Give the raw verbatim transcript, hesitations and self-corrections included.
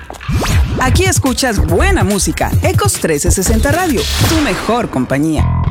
Aquí escuchas buena música. Ecos trescientos sesenta Radio, tu mejor compañía.